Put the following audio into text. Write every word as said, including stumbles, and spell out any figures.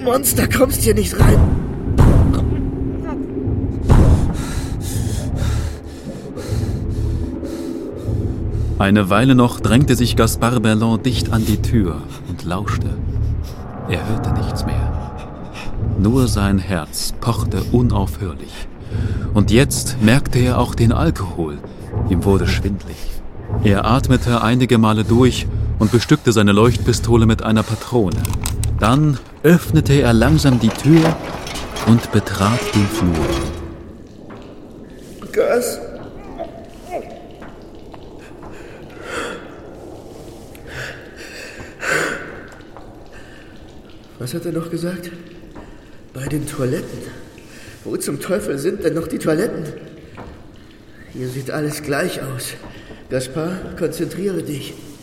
Monster, kommst hier nicht rein. Eine Weile noch drängte sich Gaspard Berland dicht an die Tür und lauschte. Er hörte nichts mehr. Nur sein Herz pochte unaufhörlich. Und jetzt merkte er auch den Alkohol. Ihm wurde schwindlig. Er atmete einige Male durch und bestückte seine Leuchtpistole mit einer Patrone. Dann öffnete er langsam die Tür und betrat den Flur. Gas. Was hat er noch gesagt? Bei den Toiletten. Wo zum Teufel sind denn noch die Toiletten? Hier sieht alles gleich aus. Gaspard, konzentriere dich.